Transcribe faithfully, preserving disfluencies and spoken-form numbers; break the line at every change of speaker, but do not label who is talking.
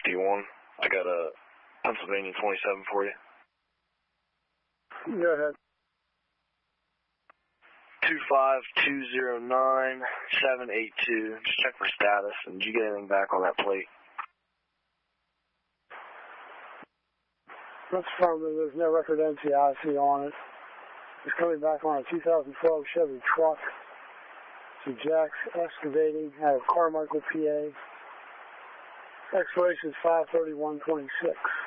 fifty-one. I got a Pennsylvania twenty-seven for you.
Go ahead.
two five two zero nine seven eight two. Just check for status. And did you get anything back on that plate?
That's from there's no record N C I C on it. It's coming back on a two thousand twelve Chevy truck. To Jack's Excavating out of Carmichael, P A. Expiration is five thirty-one twenty-six.